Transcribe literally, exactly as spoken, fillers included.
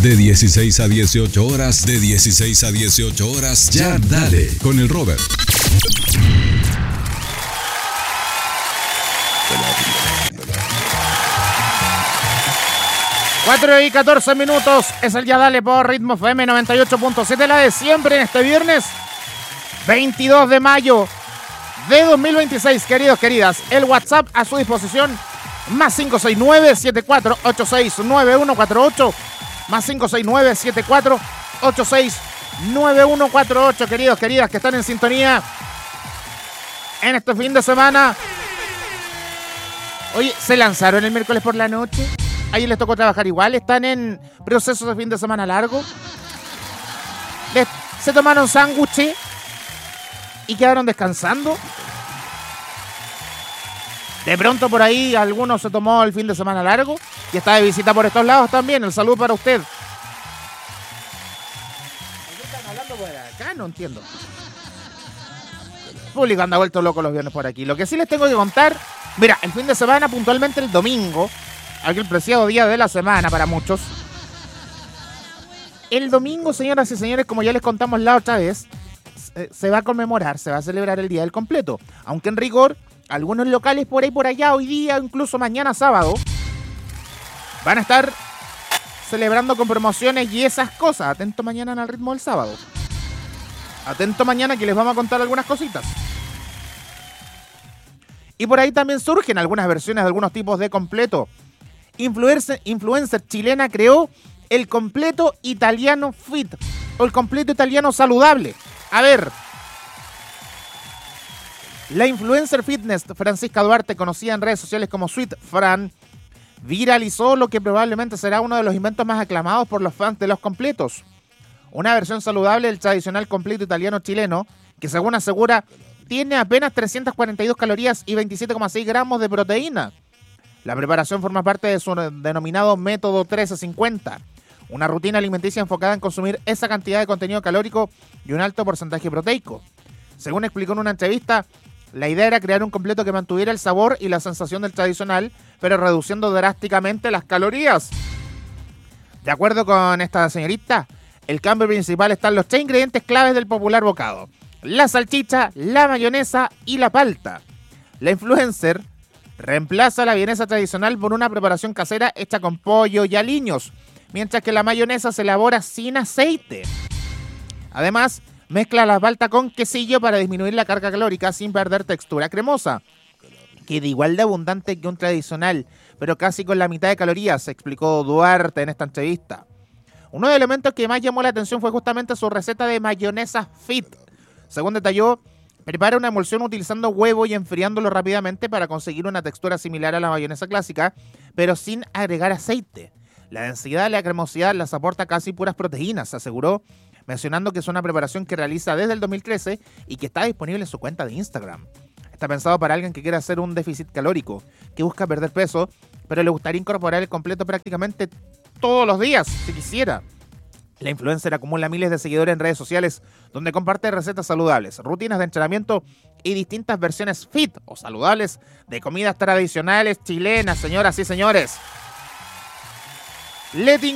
De dieciséis a dieciocho horas, de dieciséis a dieciocho horas, ya dale con el Robert. cuatro y catorce minutos, es el Ya Dale por Ritmo F M noventa y ocho punto siete, la de siempre en este viernes veintidós de mayo de dos mil veintiséis, queridos, queridas. El WhatsApp a su disposición, más cinco seis nueve, siete cuatro ocho seis, nueve uno cuatro ocho, más cinco seis nueve, siete cuatro ocho seis, nueve uno cuatro ocho, queridos, queridas, que están en sintonía en este fin de semana. Oye, ¿se lanzaron el miércoles por la noche? Ayer les tocó trabajar igual, están en procesos de fin de semana largo. Les, se tomaron sándwiches y quedaron descansando. De pronto por ahí alguno se tomó el fin de semana largo y está de visita por estos lados también. El saludo para usted. ¿Qué están hablando por acá? No entiendo. El público anda vuelto loco los viernes por aquí. Lo que sí les tengo que contar, mira, el fin de semana, puntualmente el domingo, aquel preciado día de la semana para muchos. El domingo, señoras y señores, como ya les contamos la otra vez, se va a conmemorar, se va a celebrar el Día del Completo. Aunque en rigor, algunos locales por ahí por allá, hoy día, incluso mañana sábado, van a estar celebrando con promociones y esas cosas. Atento mañana en el ritmo del sábado. Atento mañana que les vamos a contar algunas cositas. Y por ahí también surgen algunas versiones de algunos tipos de completo. Influencer, influencer chilena creó el completo italiano fit o el completo italiano saludable. A ver, la influencer fitness Francisca Duarte, conocida en redes sociales como Sweet Fran, viralizó lo que probablemente será uno de los inventos más aclamados por los fans de los completos. Una versión saludable del tradicional completo italiano chileno, que según asegura, tiene apenas trescientas cuarenta y dos calorías y veintisiete coma seis gramos de proteína. La preparación forma parte de su denominado método trece cincuenta, una rutina alimenticia enfocada en consumir esa cantidad de contenido calórico y un alto porcentaje proteico. Según explicó en una entrevista, la idea era crear un completo que mantuviera el sabor y la sensación del tradicional, pero reduciendo drásticamente las calorías. De acuerdo con esta señorita, el cambio principal está en los tres ingredientes claves del popular bocado: la salchicha, la mayonesa y la palta. La influencer reemplaza la vienesa tradicional por una preparación casera hecha con pollo y aliños, mientras que la mayonesa se elabora sin aceite. Además, mezcla la palta con quesillo para disminuir la carga calórica sin perder textura cremosa. Queda igual de abundante que un tradicional, pero casi con la mitad de calorías, explicó Duarte en esta entrevista. Uno de los elementos que más llamó la atención fue justamente su receta de mayonesa fit. Según detalló, prepara una emulsión utilizando huevo y enfriándolo rápidamente para conseguir una textura similar a la mayonesa clásica, pero sin agregar aceite. La densidad y la cremosidad las aporta casi puras proteínas, aseguró, mencionando que es una preparación que realiza desde el dos mil trece y que está disponible en su cuenta de Instagram. Está pensado para alguien que quiera hacer un déficit calórico, que busca perder peso, pero le gustaría incorporar el completo prácticamente todos los días, si quisiera. La influencer acumula miles de seguidores en redes sociales, donde comparte recetas saludables, rutinas de entrenamiento y distintas versiones fit o saludables de comidas tradicionales chilenas, señoras y señores. Letting